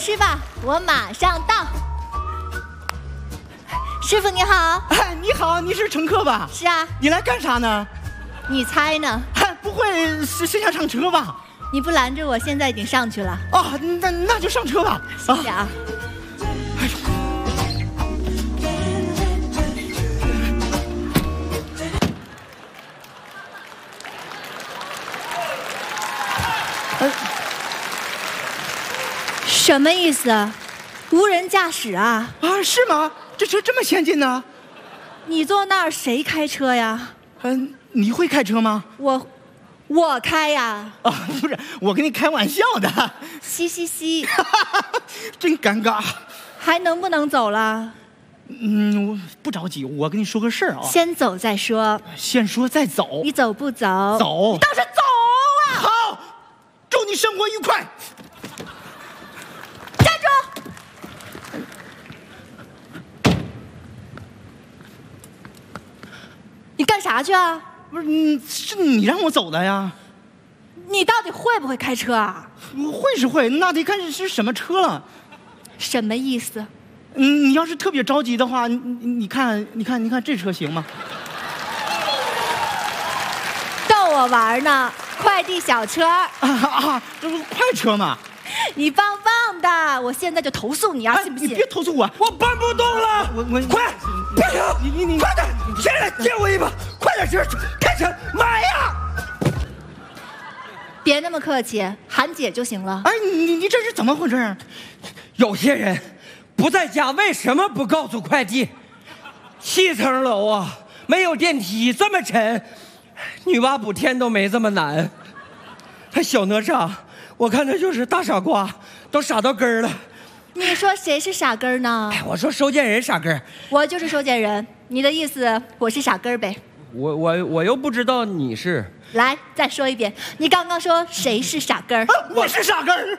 吃吧，我马上到。师傅你好。 哎，你好，你是乘客吧？ 是啊。 你来干啥呢？ 你猜呢？ 不会是想上车吧？ 你不拦着我，现在已经上去了。 哦，那就上车吧。 谢谢啊。什么意思？无人驾驶啊？ 啊，是吗？这车这么先进呢？ 你坐那儿谁开车呀？ 你会开车吗？ 我开呀。 啊，不是，我跟你开玩笑的。 嘻嘻嘻。 真尴尬。 还能不能走了？ 我不着急，我跟你说个事儿啊。 先走再说。 先说再走。 你走不走？ 走。 当然走啊！ 好，祝你生活愉快。 站住！你干啥去啊？ 不是，是你让我走的呀。 你到底会不会开车啊？ 会是会，那得看是什么车了。 什么意思？ 你要是特别着急的话，你看这车行吗？ 逗我玩呢，快递小车。 这不快车吗？ 你棒棒的，我现在就投诉你啊，信不信？ 你别投诉我， 我搬不动了。 我快，不行，你快点，谁来接我一把？快点，开车，买呀！ 别那么客气，喊姐就行了。 哎，你这是怎么回事？ 有些人不在家，为什么不告诉快递？7层楼啊，没有电梯，这么沉，女娲补天都没这么难。他小哪吒，我看他就是大傻瓜，都傻到根儿了。 你说谁是傻根儿呢？ 哎，我说收件人傻根儿。 我就是收件人，你的意思我是傻根儿呗？ 我又不知道你是。 来，再说一遍，你刚刚说谁是傻根儿？ 我是傻根儿，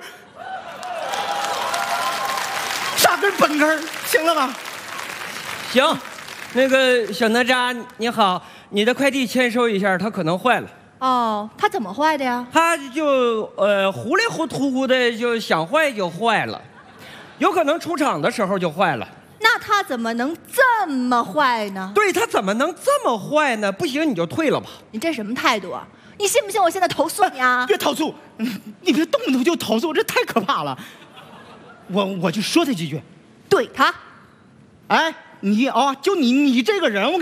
傻根儿本根儿，行了吧？ 行，那个小哪吒你好，你的快递签收一下，它可能坏了。 哦，他怎么坏的呀？ 他就糊里糊涂的就想坏就坏了，有可能出厂的时候就坏了。 那他怎么能这么坏呢？ 对，他怎么能这么坏呢？不行你就退了吧。 你这什么态度啊？你信不信我现在投诉你啊？ 别投诉，你别动不动就投诉，这太可怕了。我就说他几句。 怼他。 哎，就你这个人，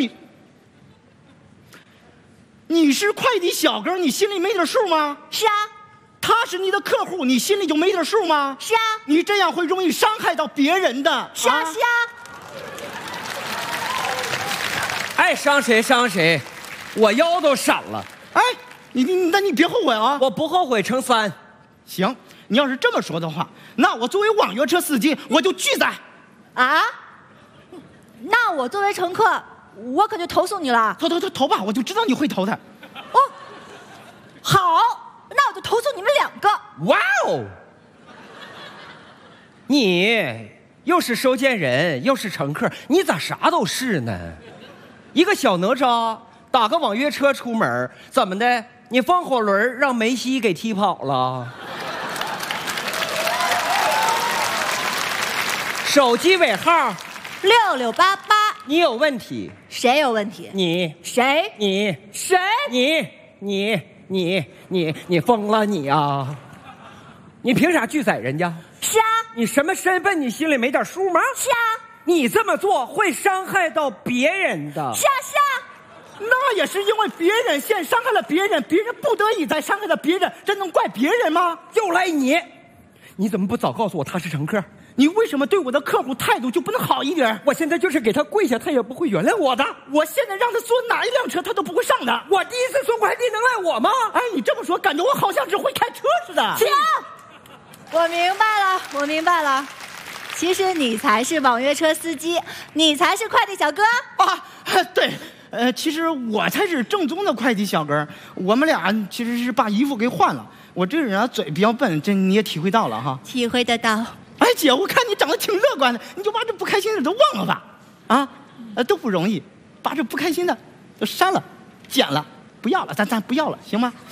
你是快递小哥，你心里没点数吗？ 是啊。 他是你的客户，你心里就没点数吗？ 是啊。 你这样会容易伤害到别人的。 是啊。 爱伤谁伤谁，我腰都闪了。 哎，那你别后悔啊！ 我不后悔乘3。 行，你要是这么说的话，那我作为网约车司机，我就拒载。 啊？那我作为乘客，我可就投诉你了。 投吧，我就知道你会投的。 哦，好，那我就投诉你们2个。 哇哦！你又是收件人，又是乘客，你咋啥都是呢？一个小哪吒打个网约车出门，怎么的？你放火轮让梅西给踢跑了？手机尾号 6688。 你有问题。 谁有问题？ 你。 谁？ 你。 谁？ 你疯了你啊！你凭啥拒载人家？ 是啊。 你什么身份？你心里没点数吗？ 是啊。 你这么做会伤害到别人的。 是啊。 那也是因为别人先伤害了别人，别人不得已才伤害了别人，这能怪别人吗？ 又来你！你怎么不早告诉我他是乘客？ 你为什么对我的客户态度就不能好一点？ 我现在就是给他跪下，他也不会原谅我的。 我现在让他坐哪一辆车，他都不会上的。 我第一次送快递能赖我吗？ 哎，你这么说，感觉我好像只会开车似的。 停！我明白了，其实你才是网约车司机，你才是快递小哥啊！对，其实我才是正宗的快递小哥。我们俩其实是把衣服给换了。我这个人嘴比较笨，这你也体会到了哈。 体会得到。 哎，姐，我看你长得挺乐观的，你就把这不开心的都忘了吧。啊，都不容易，把这不开心的都删了、剪了，不要了，咱不要了，行吗？